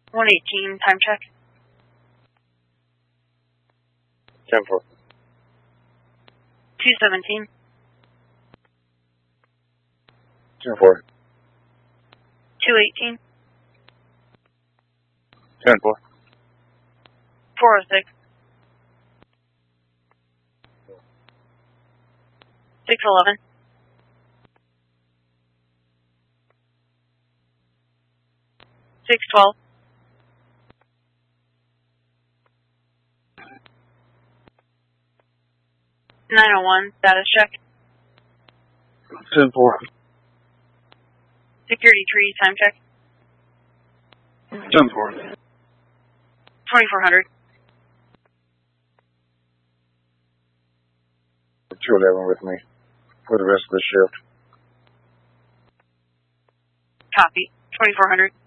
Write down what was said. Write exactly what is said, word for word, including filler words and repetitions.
one eighteen, time check. ten four. two seventeen. ten four. two eighteen. ten four. four oh six. six eleven. six twelve. nine oh one, status check. ten four. Security tree, time check. ten four. twenty-four hundred. two eleven with me for the rest of the shift. Copy. twenty-four hundred.